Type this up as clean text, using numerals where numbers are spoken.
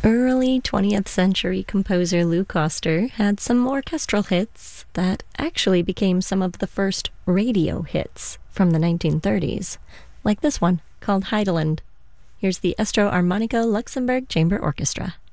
Early 20th century composer Lou Koster had some orchestral hits that actually became some of the first radio hits from the 1930s, like this one called Heideland. Here's the Estro Armonico Luxembourg Chamber Orchestra.